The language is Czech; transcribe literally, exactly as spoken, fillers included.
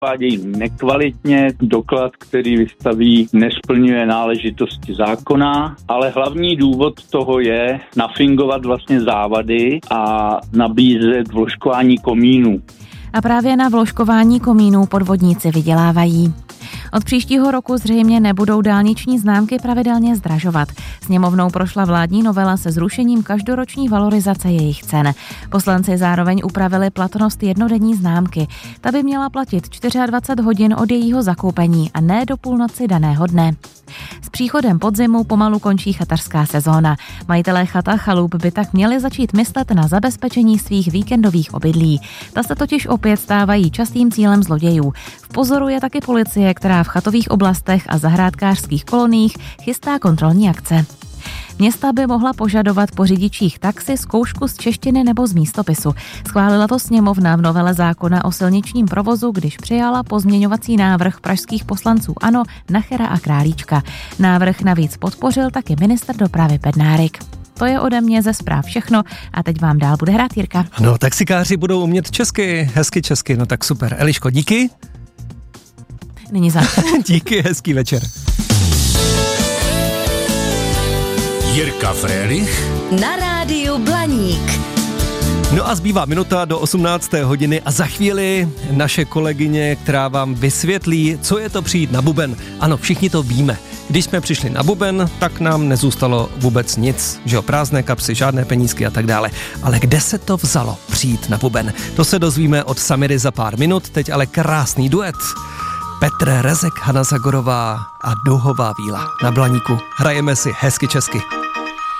Vádějí nekvalitně, doklad, který vystaví, nesplňuje náležitosti zákona, ale hlavní důvod toho je nafingovat vlastně závady a nabízet vložkování komínů. A právě na vložkování komínů podvodníci vydělávají. Od příštího roku zřejmě nebudou dálniční známky pravidelně zdražovat. Sněmovnou prošla vládní novela se zrušením každoroční valorizace jejich cen. Poslanci zároveň upravili platnost jednodenní známky. Ta by měla platit dvacet čtyři hodin od jejího zakoupení a ne do půlnoci daného dne. S příchodem podzimu pomalu končí chatařská sezóna. Majitelé chat a chalup by tak měli začít myslet na zabezpečení svých víkendových obydlí. Ta se totiž opět stávají častým cílem zlodějů. V pozoru je taky policie, která v chatových oblastech a zahrádkářských koloniích chystá kontrolní akce. Města by mohla požadovat po řidičích taxi zkoušku z češtiny nebo z místopisu. Schválila to sněmovna v novele zákona o silničním provozu, když přijala pozměňovací návrh pražských poslanců ANO, Nachera a Králíčka. Návrh navíc podpořil taky ministr dopravy Bednárik. To je ode mě ze zpráv všechno a teď vám dál bude hrát Jirka. No, taxikáři budou umět česky, hezky česky, no tak super. Eliško, díky. Není za. Díky, hezký večer. Jirka Frélich na rádiu Blaník. No a zbývá minuta do osmnácté hodiny a za chvíli naše kolegyně, která vám vysvětlí, co je to přijít na buben. Ano, všichni to víme. Když jsme přišli na buben, tak nám nezůstalo vůbec nic, že jo, prázdné kapsy, žádné penízky a tak dále. Ale kde se to vzalo přijít na buben? To se dozvíme od Samiry za pár minut, teď ale krásný duet. Petr Rezek, Hana Zagorová a Duhová víla na Blaníku. Hrajeme si hezky česky.